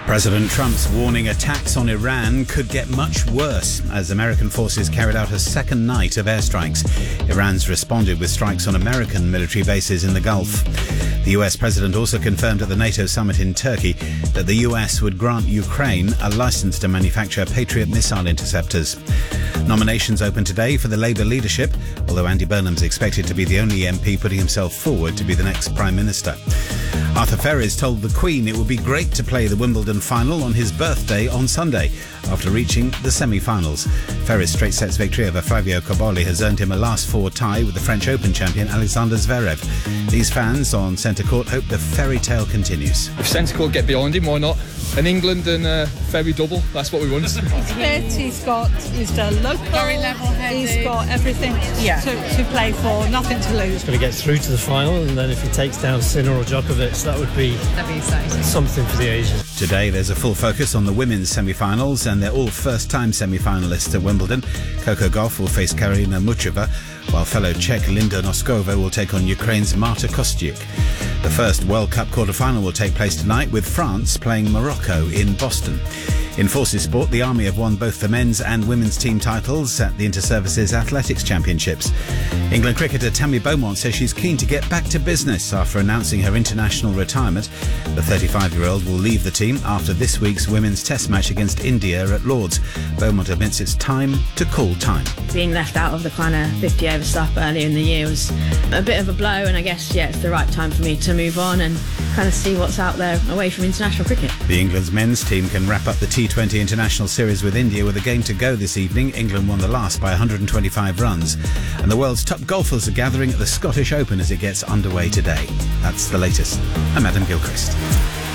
President Trump's warning attacks on Iran could get much worse as American forces carried out a second night of airstrikes. Iran's responded with strikes on American military bases in the Gulf. The US president also confirmed at the NATO summit in Turkey that the US would grant Ukraine a license to manufacture Patriot missile interceptors. Nominations open today for the Labour leadership, although Andy Burnham's expected to be the only MP putting himself forward to be the next Prime Minister. Arthur Ferris told the Queen it would be great to play the Wimbledon final on his birthday on Sunday, after reaching the semi-finals. Ferris' straight sets victory over Fabio Cobolli has earned him a last four tie with the French Open champion Alexander Zverev. These fans on centre court hope the fairy tale continues. If centre court get behind him, why not? An England and Ferry double, that's what we want. He's fit, he's the local, very level-headed. He's got everything to play for, nothing to lose. He's going to get through to the final, and then if he takes down Sinner or Djokovic, that'd be exciting. Something for the Asians. Today there's a full focus on the women's semi-finals, and they're all first-time semi-finalists at Wimbledon. Coco Gauff will face Karina Muchova, while fellow Czech Linda Noskova will take on Ukraine's Marta Kostyuk. The first World Cup quarter-final will take place tonight, with France playing Morocco in Boston. In forces sport, the Army have won both the men's and women's team titles at the Inter-Services Athletics Championships. England cricketer Tammy Beaumont says she's keen to get back to business after announcing her international retirement. The 35-year-old will leave the team after this week's women's test match against India at Lord's. Beaumont admits it's time to call time. Being left out of the kind of 50 over stuff earlier in the year was a bit of a blow, and I guess, it's the right time for me to move on and kind of see what's out there away from international cricket. The England's men's team can wrap up the T20 International Series with India with a game to go this evening. England won the last by 125 runs. And the world's top golfers are gathering at the Scottish Open as it gets underway today. That's the latest. I'm Adam Gilchrist.